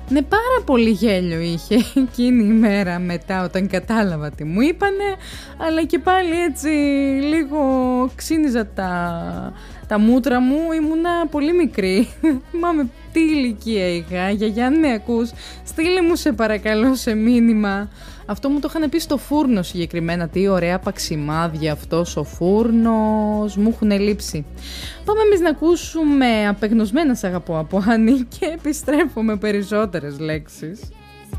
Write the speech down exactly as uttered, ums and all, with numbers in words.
Ναι, πάρα πολύ γέλιο είχε εκείνη η μέρα μετά όταν κατάλαβα τι μου είπανε, αλλά και πάλι έτσι λίγο ξύνιζα τα, τα μούτρα μου, ήμουνα πολύ μικρή. Θυμάμαι τι ηλικία είχα. Γιαγιά, αν με ακούς, στείλε μου σε παρακαλώ σε μήνυμα. Αυτό μου το είχαν πει στο φούρνο συγκεκριμένα. Τι ωραία παξιμάδια αυτός ο φούρνος. Μου έχουν λείψει. Πάμε εμείς να ακούσουμε απεγνωσμένα σ' αγαπώ από Άννη και επιστρέφω με περισσότερες λέξεις.